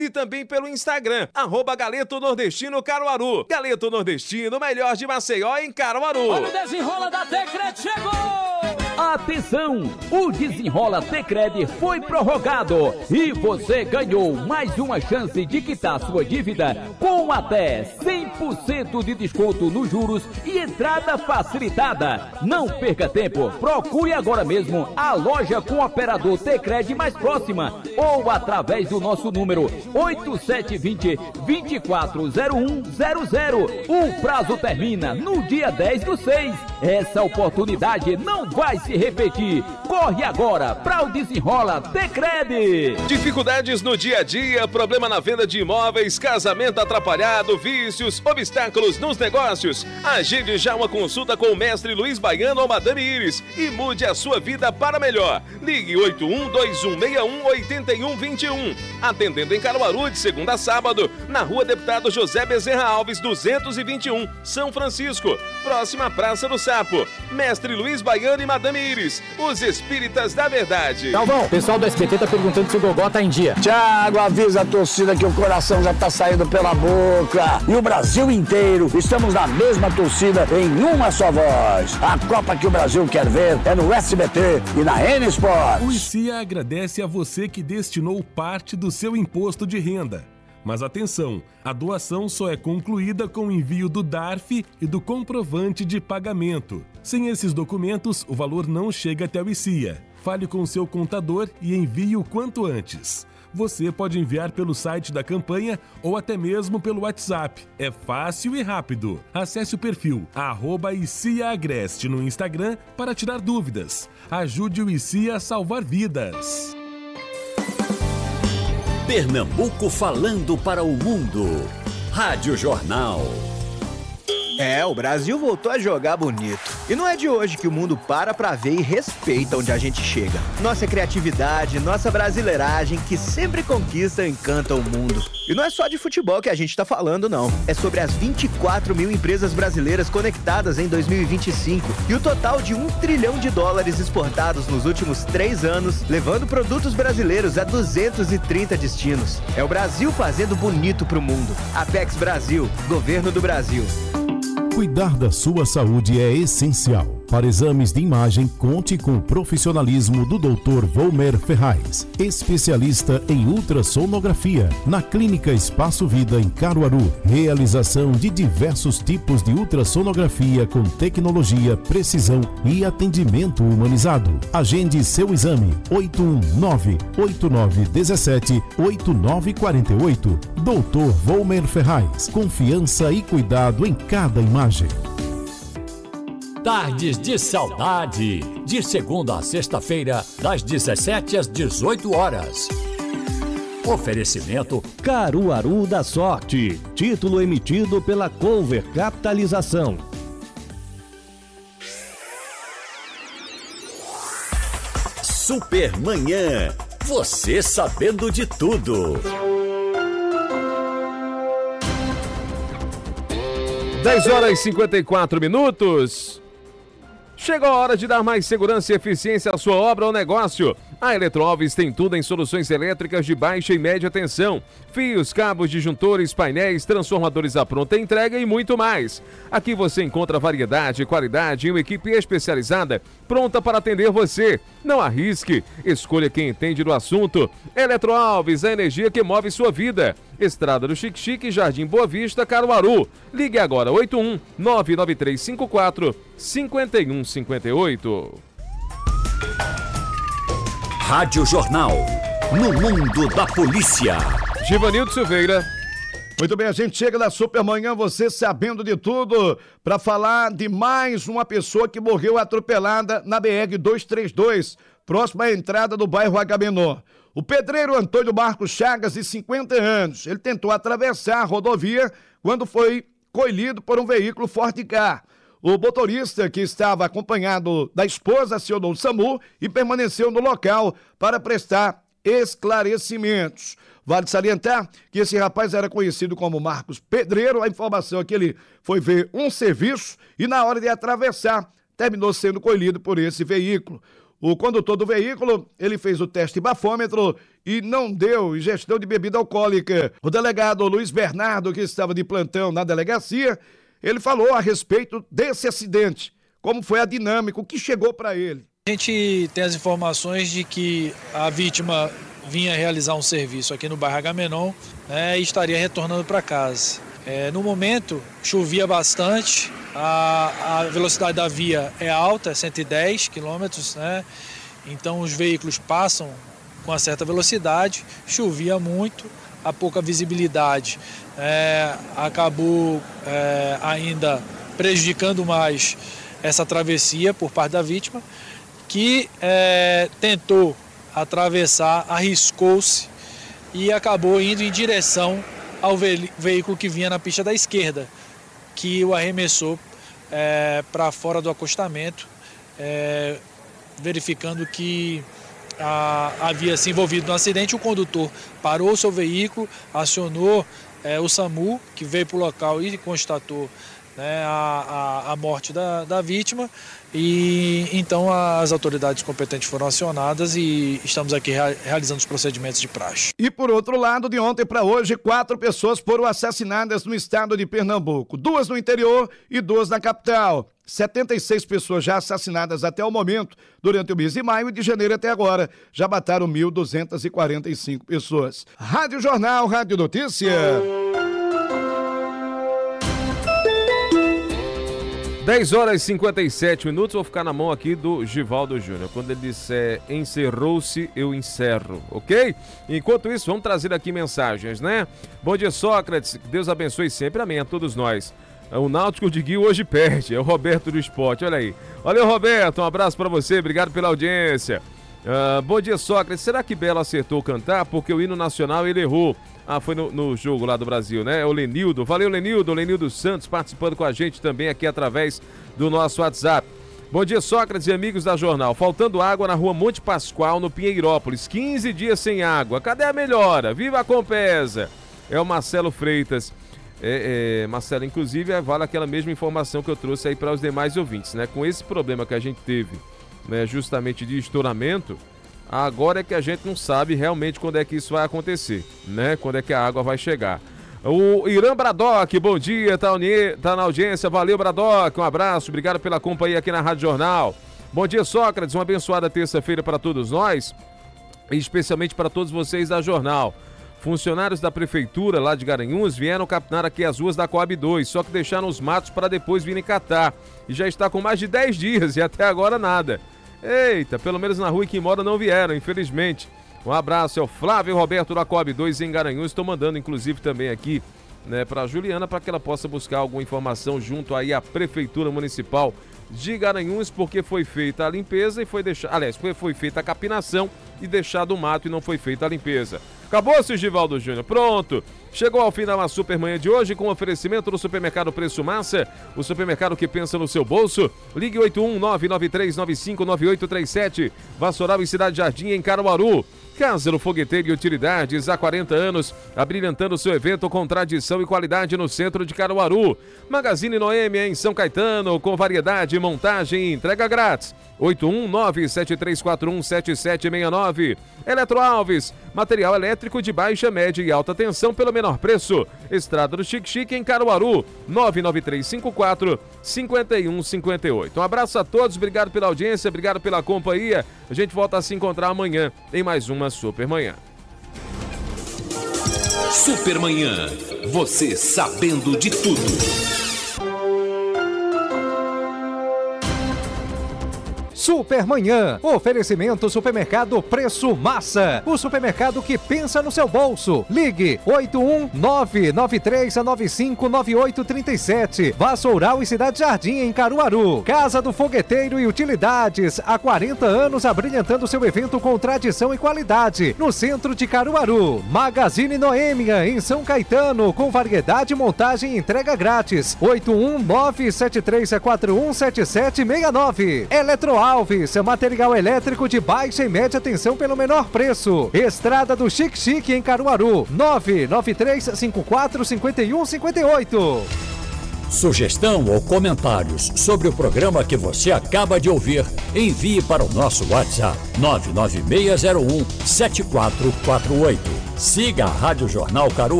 e também pelo Instagram, @Galeto Nordestino Caruaru. Galeto Nordestino, melhor de Maceió em Caruaru. Olha o desenrola da Tecred, chegou! Atenção, o Desenrola Tecred foi prorrogado e você ganhou mais uma chance de quitar sua dívida com até 100% de desconto nos juros e entrada facilitada. Não perca tempo, procure agora mesmo a loja com o operador Tecred mais próxima ou através do nosso número 8720-240100. O prazo termina no dia 10/6. Essa oportunidade não vai se repetir. Corre agora para o Desenrola Tecred. Dificuldades no dia a dia, problema na venda de imóveis, casamento atrapalhado, vícios, obstáculos nos negócios. Agende já uma consulta com o mestre Luiz Baiano ou Madame Iris e mude a sua vida para melhor. Ligue 8121618121. Atendendo em Caruaru de segunda a sábado, na Rua Deputado José Bezerra Alves, 221, São Francisco, próxima à Praça do Sapo. Mestre Luiz Baiano e Madame Iris, os espíritas da verdade. Galvão, o pessoal do SBT tá perguntando se o Gogó tá em dia. Thiago, avisa a torcida que o coração já tá saindo pela boca. E o Brasil inteiro, estamos na mesma torcida em uma só voz. A Copa que o Brasil quer ver é no SBT e na N Sports. O ICIA agradece a você que destinou parte do seu imposto de renda. Mas atenção, a doação só é concluída com o envio do DARF e do comprovante de pagamento. Sem esses documentos, o valor não chega até o ICIA. Fale com o seu contador e envie o quanto antes. Você pode enviar pelo site da campanha ou até mesmo pelo WhatsApp. É fácil e rápido. Acesse o perfil @ICIAAgreste no Instagram para tirar dúvidas. Ajude o ICIA a salvar vidas. Pernambuco falando para o mundo. Rádio Jornal. O Brasil voltou a jogar bonito. E não é de hoje que o mundo para pra ver e respeita onde a gente chega. Nossa criatividade, nossa brasileiragem, que sempre conquista e encanta o mundo. E não é só de futebol que a gente tá falando, não. É sobre as 24 mil empresas brasileiras conectadas em 2025 e o total de $1 trilhão exportados nos últimos 3 anos, levando produtos brasileiros a 230 destinos. É o Brasil fazendo bonito pro mundo. Apex Brasil, Governo do Brasil. Cuidar da sua saúde é essencial. Para exames de imagem, conte com o profissionalismo do Dr. Volmer Ferraz, especialista em ultrassonografia, na Clínica Espaço Vida em Caruaru. Realização de diversos tipos de ultrassonografia com tecnologia, precisão e atendimento humanizado. Agende seu exame 819-8917-8948. Dr. Volmer Ferraz, confiança e cuidado em cada imagem. Tardes de Saudade, de segunda a sexta-feira, das 17 às 18 horas. Oferecimento Caruaru da Sorte, título emitido pela Cover Capitalização. Supermanhã, você sabendo de tudo. 10h54. Chegou a hora de dar mais segurança e eficiência à sua obra ou negócio. A Eletroalves tem tudo em soluções elétricas de baixa e média tensão. Fios, cabos, disjuntores, painéis, transformadores à pronta entrega e muito mais. Aqui você encontra variedade, qualidade e uma equipe especializada pronta para atender você. Não arrisque, escolha quem entende do assunto. Eletroalves, a energia que move sua vida. Estrada do Xique-Xique, Jardim Boa Vista, Caruaru. Ligue agora 81-99354-5158. Rádio Jornal, no mundo da polícia. Givanildo Silveira. Muito bem, a gente chega na Supermanhã, você sabendo de tudo, para falar de mais uma pessoa que morreu atropelada na BR-232, próxima à entrada do bairro Agamenon. O pedreiro Antônio Marcos Chagas, de 50 anos, ele tentou atravessar a rodovia quando foi colhido por um veículo Ford Ka. O motorista, que estava acompanhado da esposa, acionou o SAMU e permaneceu no local para prestar esclarecimentos. Vale salientar que esse rapaz era conhecido como Marcos Pedreiro. A informação é que ele foi ver um serviço e, na hora de atravessar, terminou sendo colhido por esse veículo. O condutor do veículo, ele fez o teste bafômetro e não deu ingestão de bebida alcoólica. O delegado Luiz Bernardo, que estava de plantão na delegacia, ele falou a respeito desse acidente, como foi a dinâmica, o que chegou para ele. A gente tem as informações de que a vítima vinha realizar um serviço aqui no bairro Agamenon, né, e estaria retornando para casa. No momento, chovia bastante, a velocidade da via é alta, é 110 km, né? Então os veículos passam com uma certa velocidade, chovia muito, a pouca visibilidade acabou ainda prejudicando mais essa travessia por parte da vítima, que tentou atravessar, arriscou-se e acabou indo em direção ao veículo que vinha na pista da esquerda, que o arremessou para fora do acostamento, verificando que havia se envolvido no acidente. O condutor parou o seu veículo, acionou o SAMU, que veio para o local e constatou a morte da vítima, e então as autoridades competentes foram acionadas e estamos aqui realizando os procedimentos de praxe. E por outro lado, de ontem para hoje, 4 pessoas foram assassinadas no estado de Pernambuco, 2 no interior e 2 na capital. 76 pessoas já assassinadas até o momento, durante o mês de maio, e de janeiro até agora já mataram 1.245 pessoas. Rádio Jornal, Rádio Notícia. 10 horas e 57 minutos, vou ficar na mão aqui do Givaldo Júnior. Quando ele disser encerrou-se, eu encerro, ok? Enquanto isso, vamos trazer aqui mensagens, né? Bom dia, Sócrates, que Deus abençoe sempre, amém, a todos nós. O Náutico de Guio hoje perde, é o Roberto do Esporte, olha aí. Valeu, Roberto, um abraço pra você, obrigado pela audiência. Bom dia, Sócrates, será que Belo acertou cantar? Porque o hino nacional ele errou. Foi no jogo lá do Brasil, né? O Lenildo. Valeu, Lenildo Santos participando com a gente também aqui através do nosso WhatsApp. Bom dia, Sócrates e amigos da Jornal. Faltando água na rua Monte Pascoal, no Pinheirópolis. 15 dias sem água. Cadê a melhora? Viva a Compesa! É o Marcelo Freitas. Marcelo, inclusive, vale aquela mesma informação que eu trouxe aí para os demais ouvintes, né? Com esse problema que a gente teve, né, justamente de estouramento, agora é que a gente não sabe realmente quando é que isso vai acontecer, né? Quando é que a água vai chegar. O Irã Bradock, bom dia, tá na audiência, valeu Bradock, um abraço, obrigado pela companhia aqui na Rádio Jornal. Bom dia, Sócrates, uma abençoada terça-feira para todos nós, e especialmente para todos vocês da Jornal. Funcionários da prefeitura lá de Garanhuns vieram capinar aqui as ruas da Coab 2, só que deixaram os matos para depois virem catar, e já está com mais de 10 dias e até agora nada. Eita, pelo menos na rua em que mora não vieram, infelizmente. Um abraço, é o Flávio Roberto da Coab 2 em Garanhuns. Estou mandando, inclusive, também aqui, né, para a Juliana, para que ela possa buscar alguma informação junto aí à Prefeitura Municipal de Garanhuns, porque foi feita a limpeza e foi deixada... Aliás, foi feita a capinação e deixado o mato e não foi feita a limpeza. Acabou-se, Givaldo Júnior. Pronto. Chegou ao fim da Supermanhã de hoje com oferecimento do Supermercado Preço Massa, o supermercado que pensa no seu bolso. Ligue 81-99395-9837. Vassoural e Cidade Jardim em Caruaru. Casa do Fogueteiro e Utilidades, há 40 anos, abrilhantando seu evento com tradição e qualidade no centro de Caruaru. Magazine Noêmia em São Caetano, com variedade, montagem e entrega grátis. 819-7341-7769. Eletroalves, material elétrico de baixa, média e alta tensão pelo menor preço. Estrada do Chique em Caruaru, 99354-5158. Um abraço a todos, obrigado pela audiência, obrigado pela companhia. A gente volta a se encontrar amanhã em mais uma Supermanhã. Supermanhã, você sabendo de tudo. Supermanhã, oferecimento Supermercado Preço Massa, o supermercado que pensa no seu bolso. Ligue 81993959837. Vassoural e Cidade Jardim em Caruaru. Casa do Fogueteiro e Utilidades, há 40 anos abrilhantando seu evento com tradição e qualidade, no centro de Caruaru. Magazine Noêmia em São Caetano, com variedade, montagem e entrega grátis. 81973417769. Eletroalves, material elétrico de baixa e média tensão pelo menor preço. Estrada do Chique em Caruaru, 99354-5158. Sugestão ou comentários sobre o programa que você acaba de ouvir, envie para o nosso WhatsApp 99601-7448. Siga a Rádio Jornal Caruaru